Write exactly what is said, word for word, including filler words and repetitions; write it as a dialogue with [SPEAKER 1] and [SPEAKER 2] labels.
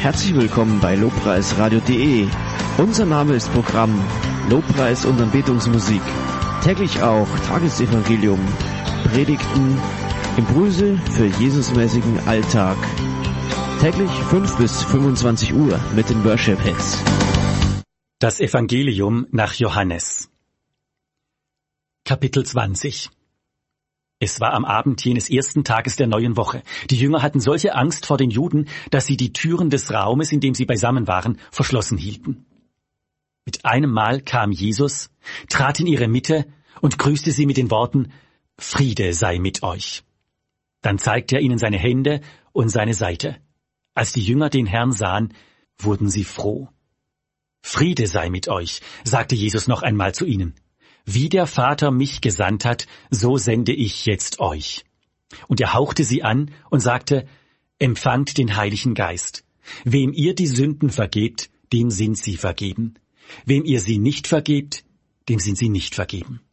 [SPEAKER 1] Herzlich willkommen bei Lobpreisradio punkt de. Unser Name ist Programm Lobpreis und Anbetungsmusik. Täglich auch Tagesevangelium, Predigten, Impulse für Jesusmäßigen Alltag. Täglich fünf bis fünfundzwanzig Uhr mit den Worship Hits.
[SPEAKER 2] Das Evangelium nach Johannes. Kapitel zwanzig. Es war am Abend jenes ersten Tages der neuen Woche. Die Jünger hatten solche Angst vor den Juden, dass sie die Türen des Raumes, in dem sie beisammen waren, verschlossen hielten. Mit einem Mal kam Jesus, trat in ihre Mitte und grüßte sie mit den Worten: Friede sei mit euch. Dann zeigte er ihnen seine Hände und seine Seite. Als die Jünger den Herrn sahen, wurden sie froh. Friede sei mit euch, sagte Jesus noch einmal zu ihnen. Wie der Vater mich gesandt hat, so sende ich jetzt euch. Und er hauchte sie an und sagte: Empfangt den Heiligen Geist. Wem ihr die Sünden vergebt, dem sind sie vergeben. Wem ihr sie nicht vergebt, dem sind sie nicht vergeben.